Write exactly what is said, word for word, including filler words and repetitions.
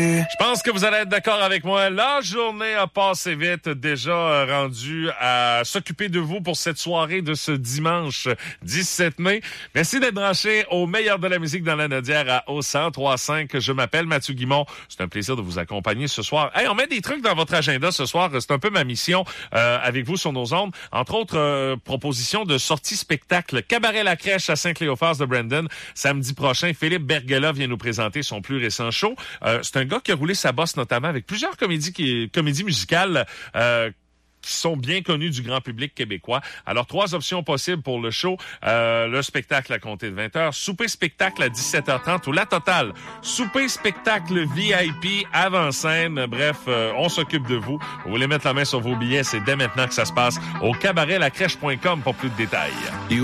Je pense que vous allez être d'accord avec moi. La journée a passé vite, déjà euh, rendu à s'occuper de vous pour cette soirée de ce dimanche dix-sept mai. Merci d'être branché au meilleur de la musique dans la Nodière à O cent trois cinq. Je m'appelle Mathieu Guimond. C'est un plaisir de vous accompagner ce soir. Hey, on met des trucs dans votre agenda ce soir. C'est un peu ma mission euh, avec vous sur nos ondes. Entre autres, euh, propositions de sortie spectacle. Cabaret La Crèche à Saint-Cléophas de Brandon. Samedi prochain, Philippe Bergela vient nous présenter son plus récent show. Euh, c'est un gars qui a roulé sa bosse notamment avec plusieurs comédies, qui, comédies musicales euh, qui sont bien connues du grand public québécois. Alors, trois options possibles pour le show. Euh, le spectacle à compter de vingt heures, souper-spectacle à dix-sept heures trente ou la totale. Souper-spectacle V I P, avant-scène. Bref, euh, on s'occupe de vous. Vous voulez mettre la main sur vos billets, c'est dès maintenant que ça se passe au cabaret la crèche point com pour plus de détails.